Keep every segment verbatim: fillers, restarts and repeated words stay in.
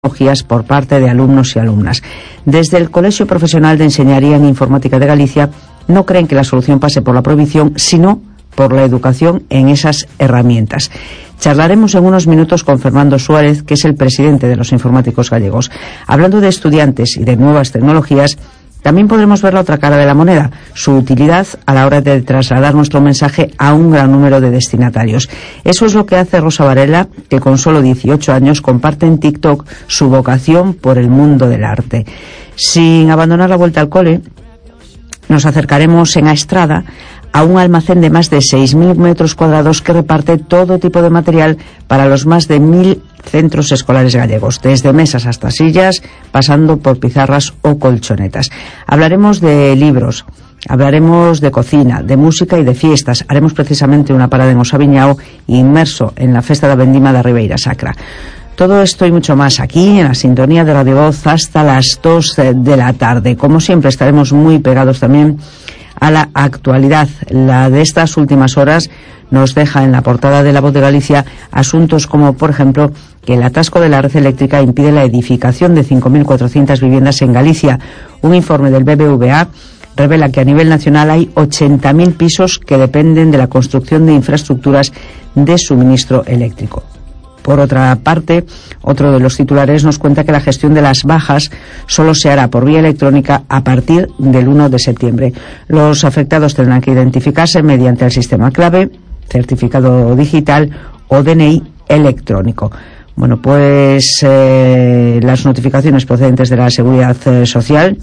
tecnologías por parte de alumnos y alumnas. Desde el Colegio Profesional de Enseñaría en Informática de Galicia no creen que la solución pase por la prohibición, sino por la educación en esas herramientas. Charlaremos en unos minutos con Fernando Suárez, que es el presidente de los informáticos gallegos. Hablando de estudiantes y de nuevas tecnologías, también podremos ver la otra cara de la moneda, su utilidad a la hora de trasladar nuestro mensaje a un gran número de destinatarios. Eso es lo que hace Rosa Varela, que con solo dieciocho años comparte en TikTok su vocación por el mundo del arte. Sin abandonar la vuelta al cole, nos acercaremos en Aestrada a un almacén de más de seis mil metros cuadrados que reparte todo tipo de material para los más de mil centros escolares gallegos, desde mesas hasta sillas, pasando por pizarras o colchonetas. Hablaremos de libros, hablaremos de cocina, de música y de fiestas. Haremos precisamente una parada en Osaviñao, inmerso en la Festa da Vendima da Ribeira Sacra. Todo esto y mucho más aquí, en la sintonía de Radio Voz, hasta las dos de la tarde. Como siempre, estaremos muy pegados también a la actualidad. La de estas últimas horas nos deja en la portada de La Voz de Galicia asuntos como, por ejemplo, que el atasco de la red eléctrica impide la edificación de cinco mil cuatrocientas viviendas en Galicia. Un informe del B B V A revela que a nivel nacional hay ochenta mil pisos que dependen de la construcción de infraestructuras de suministro eléctrico. Por otra parte, otro de los titulares nos cuenta que la gestión de las bajas solo se hará por vía electrónica a partir del uno de septiembre. Los afectados tendrán que identificarse mediante el sistema clave, certificado digital o D N I electrónico. Bueno, pues eh, las notificaciones procedentes de la Seguridad eh, Social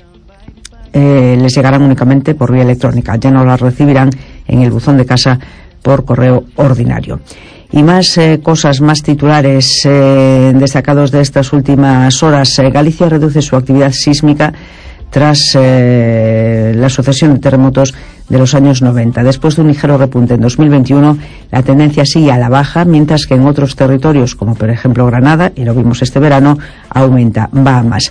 eh, les llegarán únicamente por vía electrónica. Ya no las recibirán en el buzón de casa por correo ordinario. Y más eh, cosas, más titulares eh, destacados de estas últimas horas. Eh, Galicia reduce su actividad sísmica tras eh, la sucesión de terremotos de los años noventa. Después de un ligero repunte en dos mil veintiuno, la tendencia sigue a la baja, mientras que en otros territorios, como por ejemplo Granada, y lo vimos este verano, aumenta, va a más.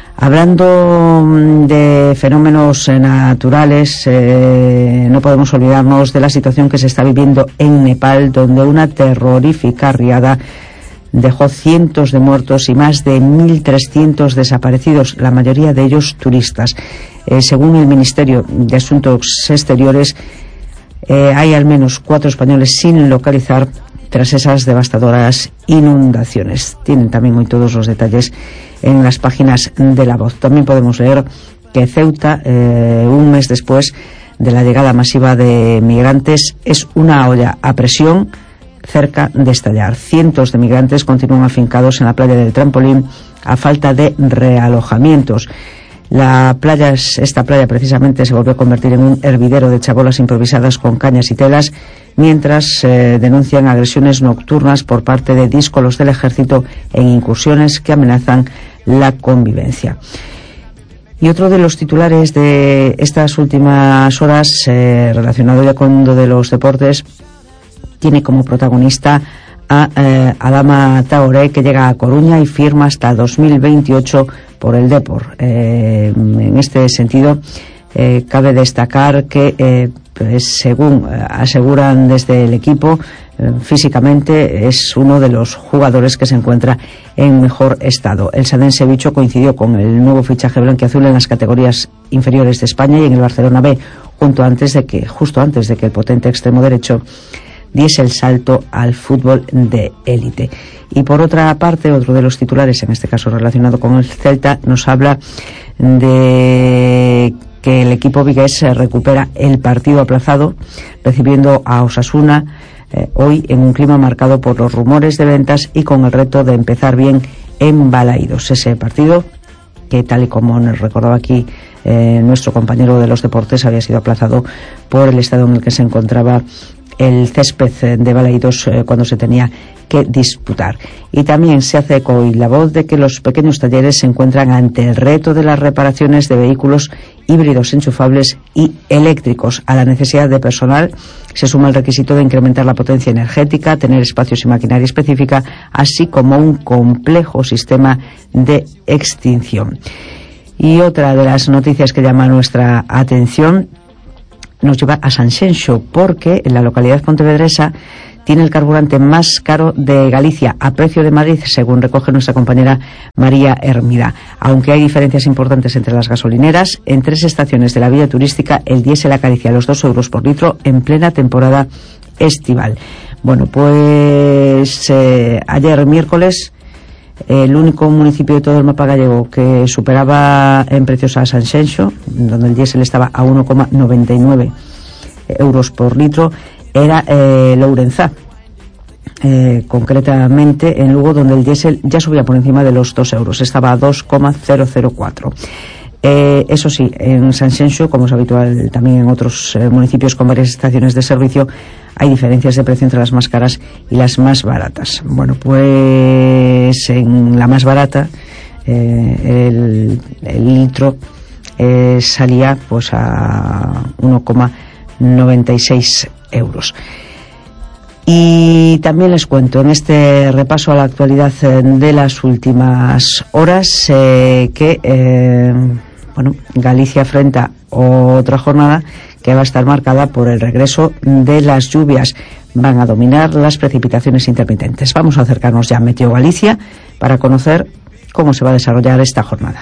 Hablando de fenómenos naturales, eh, no podemos olvidarnos de la situación que se está viviendo en Nepal, donde una terrorífica riada dejó cientos de muertos y más de mil trescientos desaparecidos, la mayoría de ellos turistas. Eh, según el Ministerio de Asuntos Exteriores, eh, hay al menos cuatro españoles sin localizar tras esas devastadoras inundaciones. Tienen también hoy todos los detalles en las páginas de La Voz. También podemos leer que Ceuta, eh, un mes después de la llegada masiva de migrantes, es una olla a presión cerca de estallar. Cientos de migrantes continúan afincados en la playa del Trampolín a falta de realojamientos. La playa, esta playa precisamente se volvió a convertir en un hervidero de chabolas improvisadas con cañas y telas, mientras eh, denuncian agresiones nocturnas por parte de díscolos del ejército en incursiones que amenazan la convivencia. Y otro de los titulares de estas últimas horas, eh, relacionado ya con lo de los deportes, tiene como protagonista a eh, Adama Traoré, que llega a Coruña y firma hasta dos mil veintiocho por el Depor. Eh, en este sentido, eh, cabe destacar que, eh, pues, según aseguran desde el equipo, eh, físicamente es uno de los jugadores que se encuentra en mejor estado. El sadense bicho coincidió con el nuevo fichaje blanquiazul en las categorías inferiores de España y en el Barcelona B, junto antes de que, justo antes de que el potente extremo derecho diese el salto al fútbol de élite. Y por otra parte, otro de los titulares, en este caso relacionado con el Celta, nos habla de que el equipo vigués recupera el partido aplazado, recibiendo a Osasuna eh, hoy en un clima marcado por los rumores de ventas y con el reto de empezar bien en Balaídos. Ese partido que, tal y como nos recordaba aquí eh, nuestro compañero de los deportes, había sido aplazado por el estado en el que se encontraba el césped de Balaídos eh, cuando se tenía que disputar. Y también se hace eco y La Voz de que los pequeños talleres se encuentran ante el reto de las reparaciones de vehículos híbridos enchufables y eléctricos. A la necesidad de personal se suma el requisito de incrementar la potencia energética, tener espacios y maquinaria específica, así como un complejo sistema de extinción. Y otra de las noticias que llama nuestra atención nos lleva a Sanxenxo, porque en la localidad pontevedresa tiene el carburante más caro de Galicia, a precio de Madrid, según recoge nuestra compañera María Hermida. Aunque hay diferencias importantes entre las gasolineras, en tres estaciones de la vía turística el diésel acaricia los dos euros por litro en plena temporada estival. Bueno, pues eh, ayer miércoles el único municipio de todo el mapa gallego que superaba en precios a Sanxenxo, donde el diésel estaba a uno coma noventa y nueve euros por litro, era eh, Lourenzá, eh, concretamente en Lugo, donde el diésel ya subía por encima de los dos euros, estaba a dos coma cero cero cuatro. Eh, eso sí, en Sanxenxo, como es habitual también en otros eh, municipios con varias estaciones de servicio, hay diferencias de precio entre las más caras y las más baratas. Bueno, pues en la más barata eh, el, el litro eh, salía pues a uno coma noventa y seis euros. Y también les cuento en este repaso a la actualidad de las últimas horas eh, que eh, bueno, Galicia afronta otra jornada que va a estar marcada por el regreso de las lluvias. Van a dominar las precipitaciones intermitentes. Vamos a acercarnos ya a Meteo Galicia para conocer cómo se va a desarrollar esta jornada.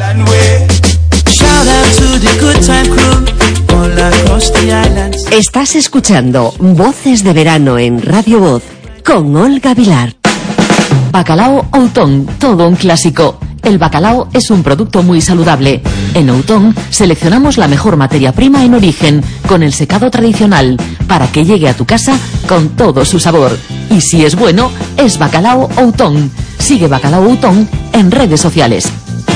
Estás escuchando Voces de Verano en Radio Voz con Olga Vilar. Bacalao Outón, todo un clásico. El bacalao es un producto muy saludable. En Outón seleccionamos la mejor materia prima en origen, con el secado tradicional, para que llegue a tu casa con todo su sabor. Y si es bueno, es Bacalao Outón. Sigue Bacalao Outón en redes sociales.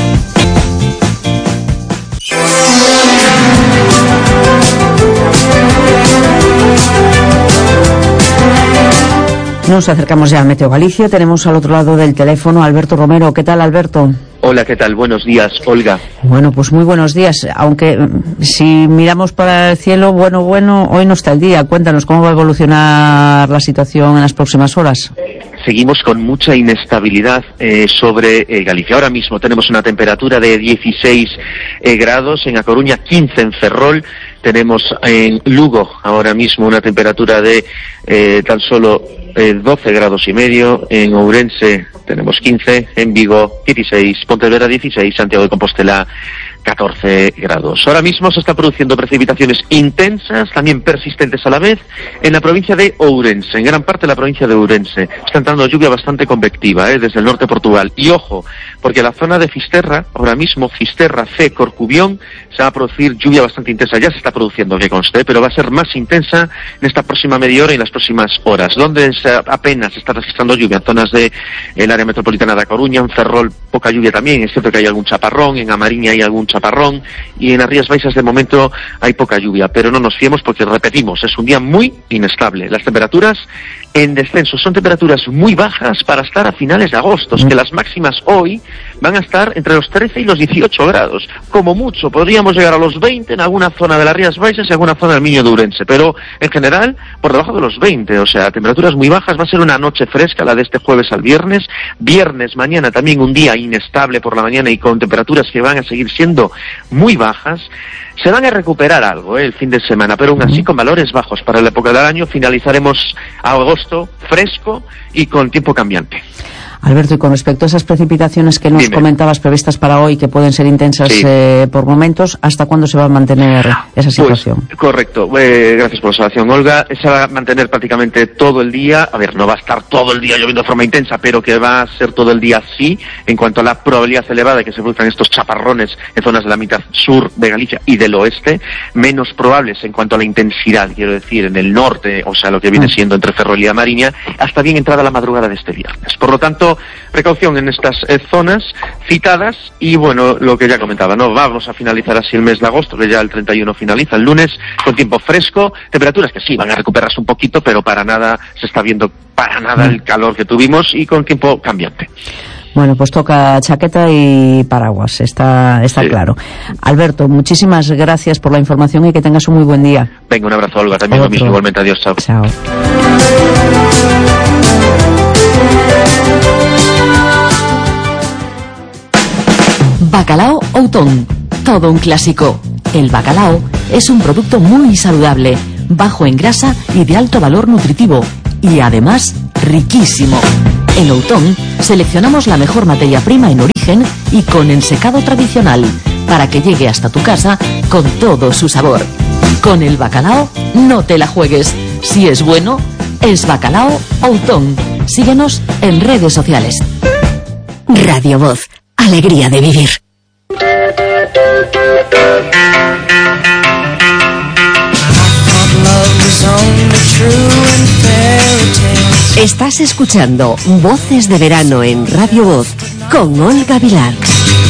Nos acercamos ya a Meteo Galicia. Tenemos al otro lado del teléfono a Alberto Romero. ¿Qué tal, Alberto? Hola, ¿qué tal? Buenos días, Olga. Bueno, pues muy buenos días. Aunque si miramos para el cielo, bueno, bueno, hoy no está el día. Cuéntanos cómo va a evolucionar la situación en las próximas horas. Seguimos con mucha inestabilidad eh, sobre eh, Galicia. Ahora mismo tenemos una temperatura de dieciséis eh, grados, en A Coruña quince, en Ferrol. Tenemos en Lugo ahora mismo una temperatura de eh, tan solo eh, doce grados y medio. En Ourense tenemos quince, en Vigo dieciséis, Pontevedra dieciséis, Santiago de Compostela catorce grados. Ahora mismo se están produciendo precipitaciones intensas, también persistentes a la vez, en la provincia de Ourense, en gran parte de la provincia de Ourense. Está entrando lluvia bastante convectiva, ¿eh? desde el norte de Portugal. Y ojo, porque la zona de Fisterra, ahora mismo Fisterra, C, Corcubión, se va a producir lluvia bastante intensa. Ya se está produciendo, que conste, pero va a ser más intensa en esta próxima media hora y en las próximas horas. Donde se apenas se está registrando lluvia en zonas del de área metropolitana de A Coruña, en Ferrol poca lluvia también, es cierto que hay algún chaparrón, en Amariña hay algún chaparrón, y en las Rías Baixas de momento hay poca lluvia, pero no nos fiemos porque, repetimos, es un día muy inestable. Las temperaturas en descenso son temperaturas muy bajas para estar a finales de agosto, es que las máximas hoy van a estar entre los trece y los dieciocho grados, como mucho podríamos llegar a los veinte en alguna zona de las Rías Baixas y alguna zona del Miño de Ourense, pero en general por debajo de los veinte, o sea, temperaturas muy bajas. Va a ser una noche fresca la de este jueves al viernes, viernes mañana también un día inestable por la mañana y con temperaturas que van a seguir siendo muy bajas. Se van a recuperar algo ¿eh? el fin de semana, pero aún así con valores bajos para la época del año. Finalizaremos a agosto fresco y con tiempo cambiante. Alberto, y con respecto a esas precipitaciones que nos Dime. comentabas previstas para hoy, que pueden ser intensas sí. eh, por momentos, ¿hasta cuándo se va a mantener esa situación? Pues, correcto, eh, gracias por la observación, Olga. Se va a mantener prácticamente todo el día. A ver, no va a estar todo el día lloviendo de forma intensa, pero que va a ser todo el día así, en cuanto a la probabilidad elevada de que se produzcan estos chaparrones en zonas de la mitad sur de Galicia y del oeste, menos probables en cuanto a la intensidad, quiero decir, en el norte, o sea, lo que viene siendo entre Ferrol y Amariña, hasta bien entrada la madrugada de este viernes. Por lo tanto, precaución en estas eh, zonas citadas y bueno, lo que ya comentaba, ¿no? Vamos a finalizar así el mes de agosto, que ya el treinta y uno finaliza el lunes, con tiempo fresco, temperaturas que sí van a recuperarse un poquito, pero para nada se está viendo para nada el calor que tuvimos y con tiempo cambiante. Bueno, pues toca chaqueta y paraguas, está está sí. claro. Alberto, muchísimas gracias por la información y que tengas un muy buen día. Venga, un abrazo, Olga, también lo mismo, igualmente, adiós, chao. Chao. Bacalao Outón, todo un clásico. El bacalao es un producto muy saludable, bajo en grasa y de alto valor nutritivo. y además riquísimo. En Outón seleccionamos la mejor materia prima en origen y con ensecado tradicional para que llegue hasta tu casa con todo su sabor. Con el bacalao no te la juegues. Si es bueno, es Bacalao Outón. Síguenos en redes sociales. Radio Voz, alegría de vivir. Estás escuchando Voces de Verano en Radio Voz con Olga Vilar.